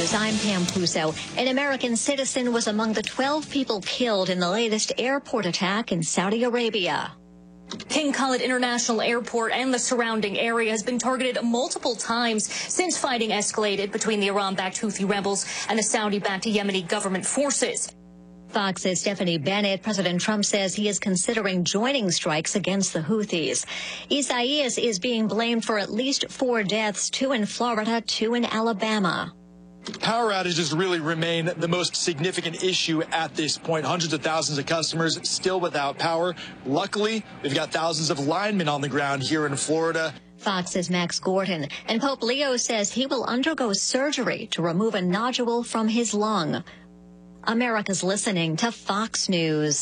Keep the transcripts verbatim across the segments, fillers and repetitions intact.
News, I'm Pam Puso. An American citizen was among the twelve people killed in the latest airport attack in Saudi Arabia. King Khalid International Airport and the surrounding area has been targeted multiple times since fighting escalated between the Iran-backed Houthi rebels and the Saudi-backed Yemeni government forces. Fox's Stephanie Bennett. President Trump says he is considering joining strikes against the Houthis. Isaias is being blamed for at least four deaths, two in Florida, two in Alabama. Power outages really remain the most significant issue at this point. Hundreds of thousands of customers still without power. Luckily, we've got thousands of linemen on the ground here in Florida. Fox's Max Gordon. And Pope Leo says he will undergo surgery to remove a nodule from his lung. America's listening to Fox News.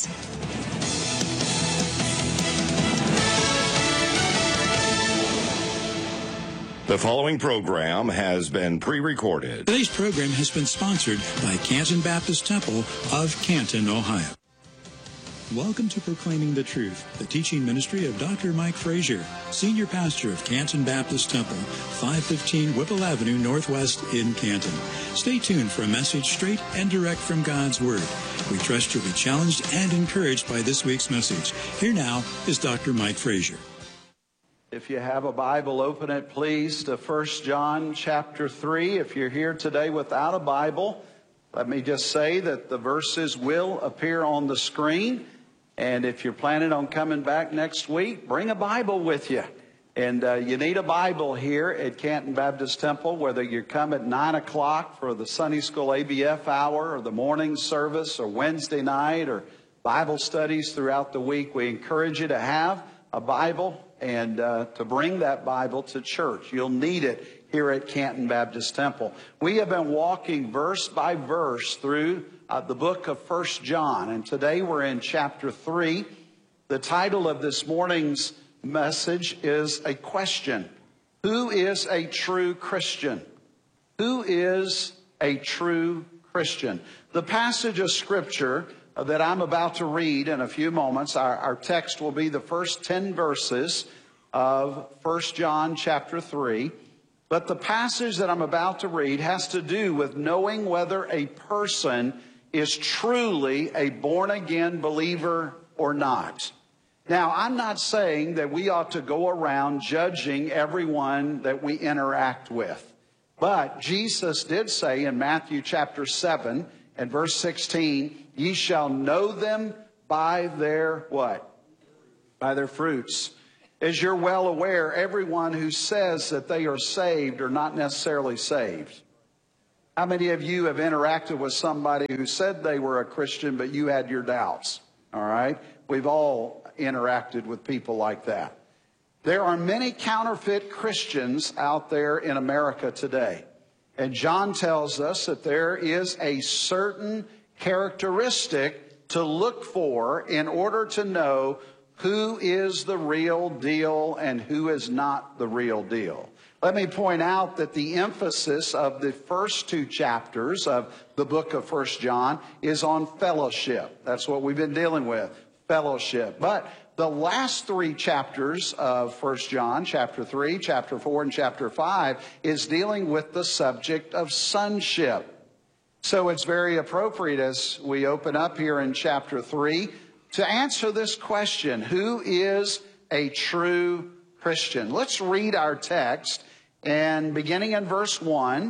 The following program has been pre-recorded. Today's program has been sponsored by Canton Baptist Temple of Canton, Ohio. Welcome to Proclaiming the Truth, the teaching ministry of Doctor Mike Frazier, Senior Pastor of Canton Baptist Temple, five fifteen Whipple Avenue Northwest in Canton. Stay tuned for a message straight and direct from God's Word. We trust you'll be challenged and encouraged by this week's message. Here now is Doctor Mike Frazier. If you have a Bible, open it please to First John chapter three. If you're here today without a Bible, let me just say that the verses will appear on the screen. And if you're planning on coming back next week, bring a Bible with you. And uh, you need a Bible here at Canton Baptist Temple, whether you come at nine o'clock for the Sunday School A B F hour or the morning service or Wednesday night or Bible studies throughout the week. We encourage you to have a Bible and uh, to bring that Bible to church. You'll need it here at Canton Baptist Temple. We have been walking verse by verse through uh, the book of First John, and today we're in chapter three. The title of this morning's message is a question. Who is a true Christian? Who is a true Christian? The passage of Scripture that I'm about to read in a few moments, our, our text will be the first ten verses of First John chapter three. But the passage that I'm about to read has to do with knowing whether a person is truly a born-again believer or not. Now, I'm not saying that we ought to go around judging everyone that we interact with. But Jesus did say in Matthew chapter seven and verse sixteen, ye shall know them by their what? By their fruits. As you're well aware, everyone who says that they are saved are not necessarily saved. How many of you have interacted with somebody who said they were a Christian, but you had your doubts? All right? We've all interacted with people like that. There are many counterfeit Christians out there in America today. And John tells us that there is a certain characteristic to look for in order to know who is the real deal and who is not the real deal. Let me point out that the emphasis of the first two chapters of the book of First John is on fellowship. That's what we've been dealing with, fellowship. But the last three chapters of First John, chapter three, chapter four, and chapter five, is dealing with the subject of sonship. So it's very appropriate as we open up here in chapter three to answer this question, who is a true Christian? Let's read our text, and beginning in verse one,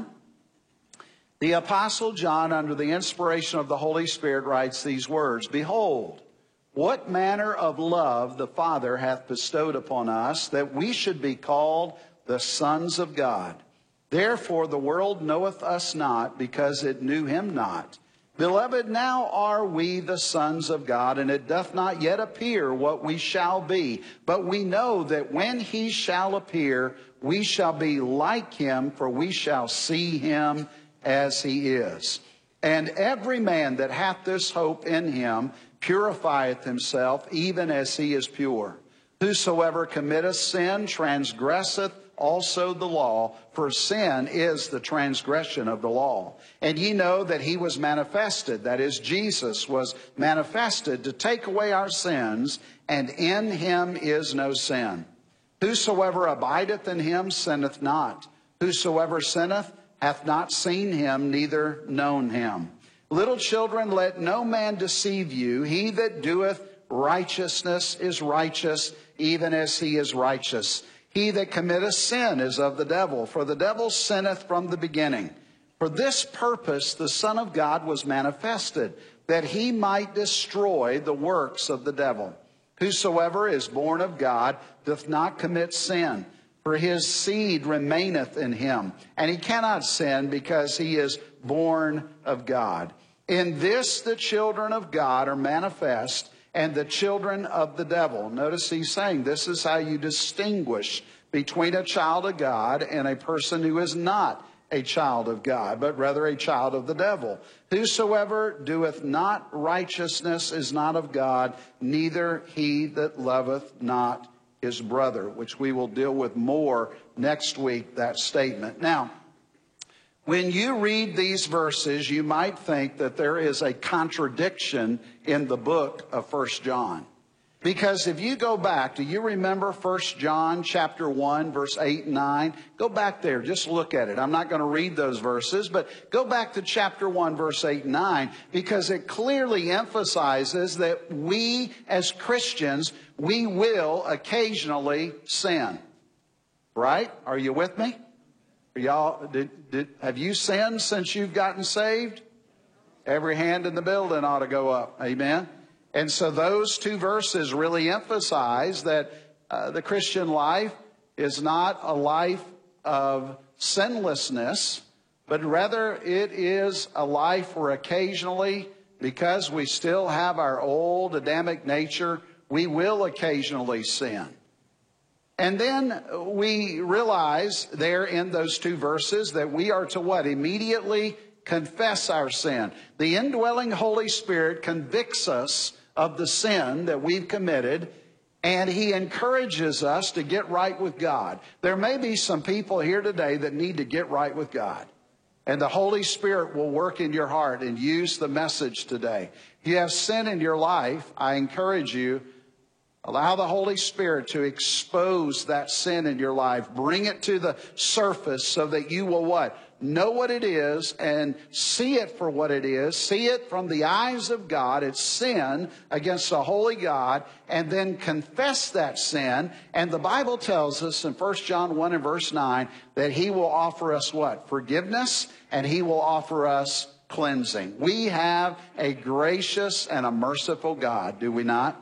the Apostle John, under the inspiration of the Holy Spirit, writes these words, behold, what manner of love the Father hath bestowed upon us, that we should be called the sons of God. Therefore the world knoweth us not, because it knew him not. Beloved, now are we the sons of God, and it doth not yet appear what we shall be. But we know that when he shall appear, we shall be like him, for we shall see him as he is. And every man that hath this hope in him purifieth himself, even as he is pure. Whosoever committeth sin transgresseth also the law, for sin is the transgression of the law. And ye know that he was manifested, that is, Jesus was manifested to take away our sins, and in him is no sin. Whosoever abideth in him sinneth not. Whosoever sinneth hath not seen him, neither known him. Little children, let no man deceive you. He that doeth righteousness is righteous, even as he is righteous. He that committeth sin is of the devil, for the devil sinneth from the beginning. For this purpose the Son of God was manifested, that he might destroy the works of the devil. Whosoever is born of God doth not commit sin, for his seed remaineth in him, and he cannot sin because he is born of God. In this the children of God are manifest, and the children of the devil. Notice he's saying this is how you distinguish between a child of God and a person who is not a child of God, but rather a child of the devil. Whosoever doeth not righteousness is not of God, neither he that loveth not his brother, which we will deal with more next week, that statement. Now, when you read these verses, you might think that there is a contradiction in the book of First John. Because if you go back, do you remember First John chapter one, verse eight and nine? Go back there, just look at it. I'm not going to read those verses, but go back to chapter one, verse eight and nine, because it clearly emphasizes that we as Christians, we will occasionally sin. Right? Are you with me? Are y'all, did, did, have you sinned since you've gotten saved? Every hand in the building ought to go up. Amen? And so those two verses really emphasize that uh, the Christian life is not a life of sinlessness, but rather it is a life where occasionally, because we still have our old Adamic nature, we will occasionally sin. And then we realize there in those two verses that we are to what? Immediately confess our sin. The indwelling Holy Spirit convicts us of the sin that we've committed, and He encourages us to get right with God. There may be some people here today that need to get right with God. And the Holy Spirit will work in your heart and use the message today. If you have sin in your life, I encourage you, allow the Holy Spirit to expose that sin in your life. Bring it to the surface so that you will what? Know what it is and see it for what it is. See it from the eyes of God. It's sin against the holy God. And then confess that sin. And the Bible tells us in First John one and verse nine that He will offer us what? Forgiveness. And He will offer us cleansing. We have a gracious and a merciful God, do we not?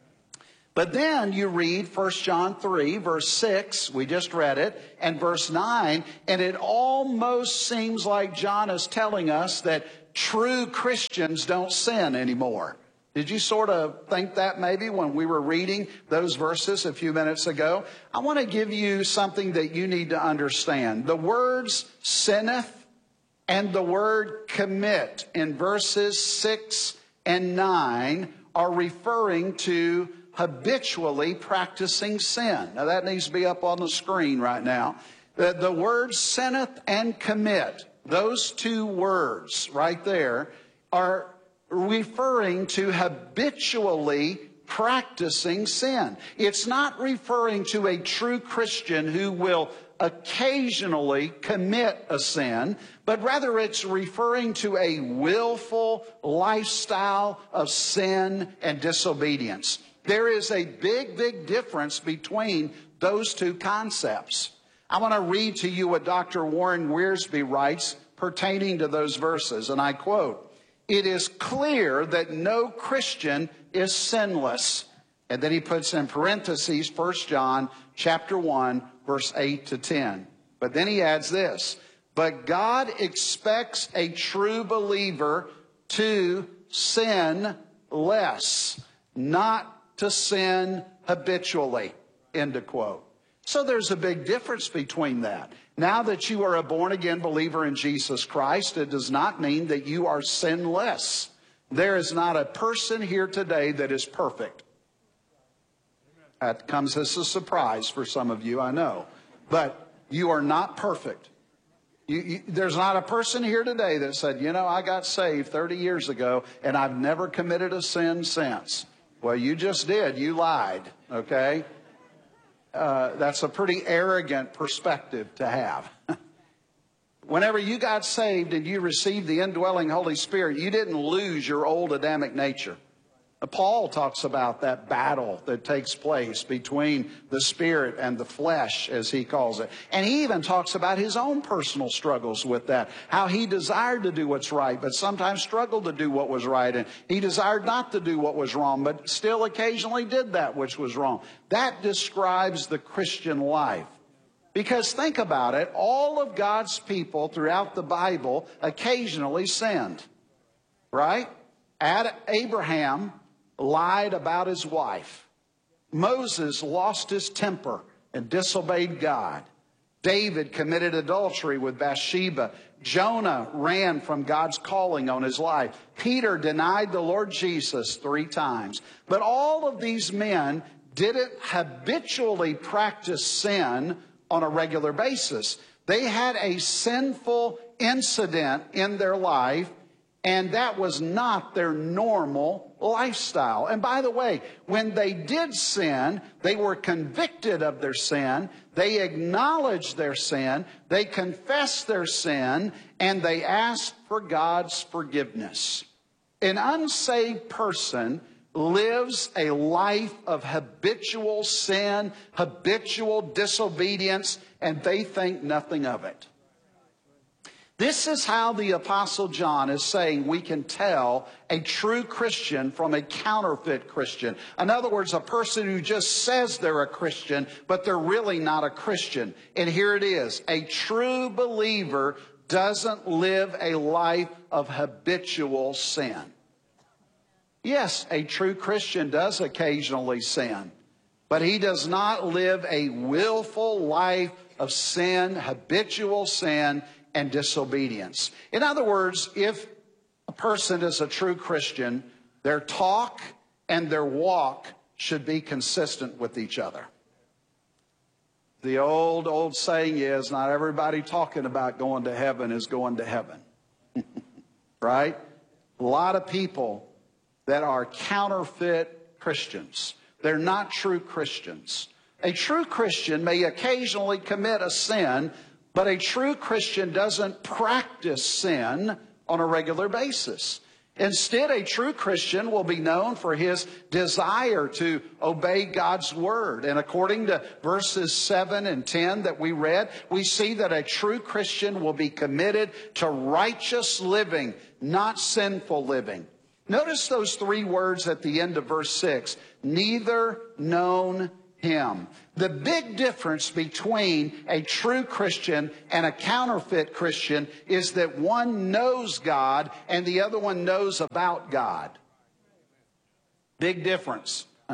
But then you read First John three, verse six, we just read it, and verse nine, and it almost seems like John is telling us that true Christians don't sin anymore. Did you sort of think that maybe when we were reading those verses a few minutes ago? I want to give you something that you need to understand. The words sinneth and the word commit in verses six and nine are referring to habitually practicing sin. Now that needs to be up on the screen right now. The, the words sinneth and commit, those two words right there are referring to habitually practicing sin. It's not referring to a true Christian who will occasionally commit a sin, but rather it's referring to a willful lifestyle of sin and disobedience. There is a big, big difference between those two concepts. I want to read to you what Doctor Warren Wiersbe writes pertaining to those verses, and I quote, "It is clear that no Christian is sinless." And then he puts in parentheses First John chapter one, verse eight to ten. But then he adds this, "But God expects a true believer to sin less, not to sin habitually," end of quote. So there's a big difference between that. Now that you are a born-again believer in Jesus Christ, it does not mean that you are sinless. There is not a person here today that is perfect. That comes as a surprise for some of you, I know. But you are not perfect. You, you, there's not a person here today that said, you know, I got saved thirty years ago and I've never committed a sin since. Well, you just did. You lied, okay? Uh, that's a pretty arrogant perspective to have. Whenever you got saved and you received the indwelling Holy Spirit, you didn't lose your old Adamic nature. Paul talks about that battle that takes place between the spirit and the flesh, as he calls it. And he even talks about his own personal struggles with that. How he desired to do what's right, but sometimes struggled to do what was right. And he desired not to do what was wrong, but still occasionally did that which was wrong. That describes the Christian life. Because think about it, all of God's people throughout the Bible occasionally sinned. Right? Ad- Abraham lied about his wife. Moses lost his temper and disobeyed God. David committed adultery with Bathsheba. Jonah ran from God's calling on his life. Peter denied the Lord Jesus three times. But all of these men didn't habitually practice sin on a regular basis. They had a sinful incident in their life, and that was not their normal lifestyle. And by the way, when they did sin, they were convicted of their sin. They acknowledged their sin. They confessed their sin. And they asked for God's forgiveness. An unsaved person lives a life of habitual sin, habitual disobedience, and they think nothing of it. This is how the Apostle John is saying we can tell a true Christian from a counterfeit Christian. In other words, a person who just says they're a Christian, but they're really not a Christian. And here it is. A true believer doesn't live a life of habitual sin. Yes, a true Christian does occasionally sin, but he does not live a willful life of sin, habitual sin, and disobedience. In other words, if a person is a true Christian, their talk and their walk should be consistent with each other. The old, old saying is, not everybody talking about going to heaven is going to heaven. Right? A lot of people that are counterfeit Christians. They're not true Christians. A true Christian may occasionally commit a sin, but a true Christian doesn't practice sin on a regular basis. Instead, a true Christian will be known for his desire to obey God's word. And according to verses seven and ten that we read, we see that a true Christian will be committed to righteous living, not sinful living. Notice those three words at the end of verse six. Neither known him. The big difference between a true Christian and a counterfeit Christian is that one knows God and the other one knows about God. Big difference. A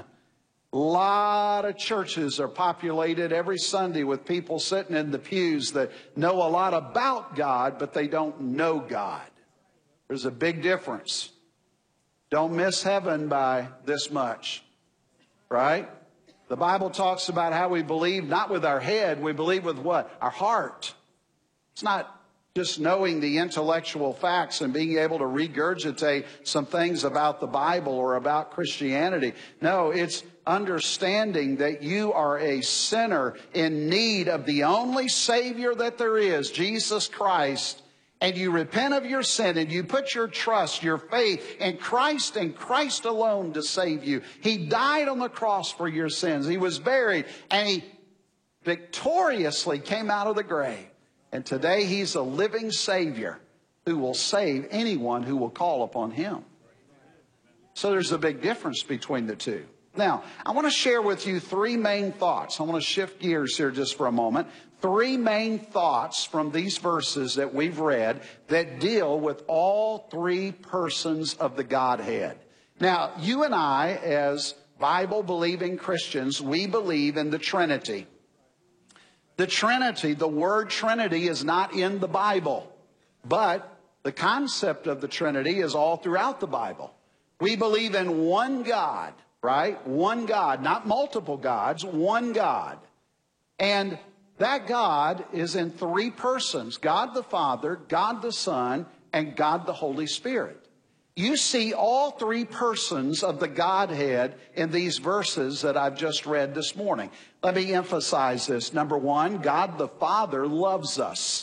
lot of churches are populated every Sunday with people sitting in the pews that know a lot about God, but they don't know God. There's a big difference. Don't miss heaven by this much, right? The Bible talks about how we believe not with our head, we believe with what? Our heart. It's not just knowing the intellectual facts and being able to regurgitate some things about the Bible or about Christianity. No, it's understanding that you are a sinner in need of the only Savior that there is, Jesus Christ. And you repent of your sin and you put your trust, your faith in Christ and Christ alone to save you. He died on the cross for your sins. He was buried and he victoriously came out of the grave. And today he's a living Savior who will save anyone who will call upon him. So there's a big difference between the two. Now, I want to share with you three main thoughts. I want to shift gears here just for a moment. Three main thoughts from these verses that we've read that deal with all three persons of the Godhead. Now, you and I, as Bible-believing Christians, we believe in the Trinity. The Trinity, the word Trinity, is not in the Bible, but the concept of the Trinity is all throughout the Bible. We believe in one God. Right? One God, not multiple gods, one God. And that God is in three persons, God the Father, God the Son, and God the Holy Spirit. You see all three persons of the Godhead in these verses that I've just read this morning. Let me emphasize this. Number one, God the Father loves us.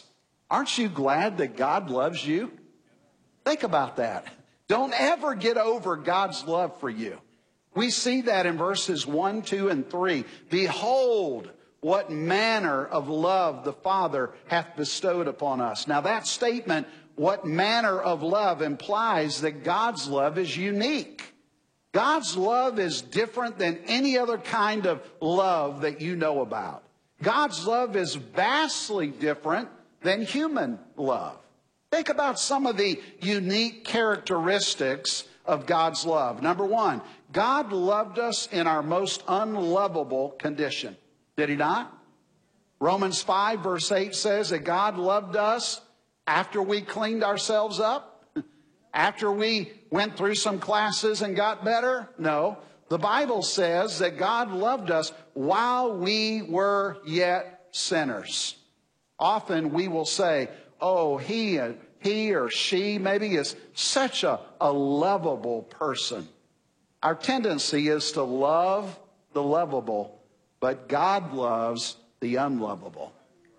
Aren't you glad that God loves you? Think about that. Don't ever get over God's love for you. We see that in verses one, two, and three. Behold, what manner of love the Father hath bestowed upon us. Now that statement, what manner of love, implies that God's love is unique. God's love is different than any other kind of love that you know about. God's love is vastly different than human love. Think about some of the unique characteristics of God's love. Number one, God loved us in our most unlovable condition. Did he not? Romans five verse eight says that God loved us after we cleaned ourselves up, after we went through some classes and got better. No, the Bible says that God loved us while we were yet sinners. Often we will say, oh, he, he or she maybe is such a, a lovable person. Our tendency is to love the lovable, but God loves the unlovable.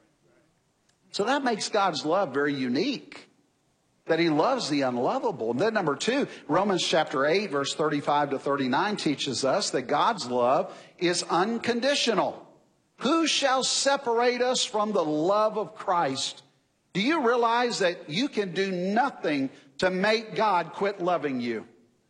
So that makes God's love very unique, that he loves the unlovable. And then number two, Romans chapter eight, verse thirty-five to thirty-nine teaches us that God's love is unconditional. Who shall separate us from the love of Christ? Do you realize that you can do nothing to make God quit loving you?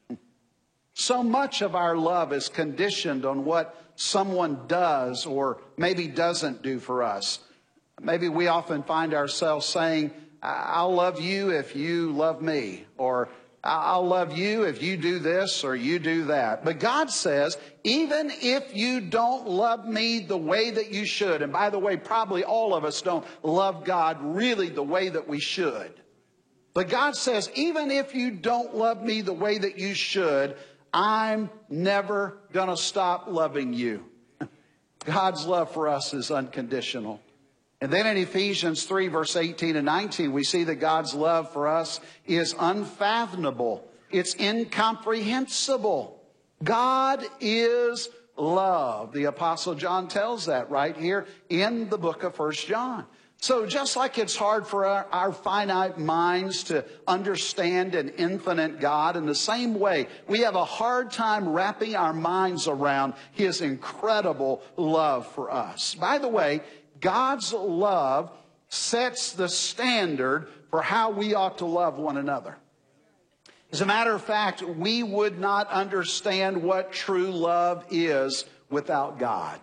So much of our love is conditioned on what someone does or maybe doesn't do for us. Maybe we often find ourselves saying, I'll love you if you love me, or I'll love you if you do this or you do that. But God says, even if you don't love me the way that you should, and by the way, probably all of us don't love God really the way that we should. But God says, even if you don't love me the way that you should, I'm never going to stop loving you. God's love for us is unconditional. And then in Ephesians three, verse eighteen and nineteen, we see that God's love for us is unfathomable. It's incomprehensible. God is love. The Apostle John tells that right here in the book of First John. So just like it's hard for our, our finite minds to understand an infinite God, in the same way, we have a hard time wrapping our minds around his incredible love for us. By the way, God's love sets the standard for how we ought to love one another. As a matter of fact, we would not understand what true love is without God.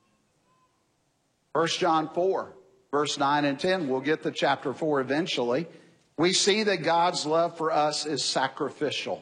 First John four, verse nine and ten, we'll get to chapter four eventually. We see that God's love for us is sacrificial.